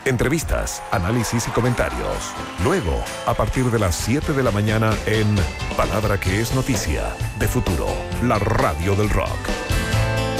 Entrevistas, análisis y comentarios. Luego, a partir de las 7 de la mañana en Palabra que es Noticia, de Futuro, la radio del rock.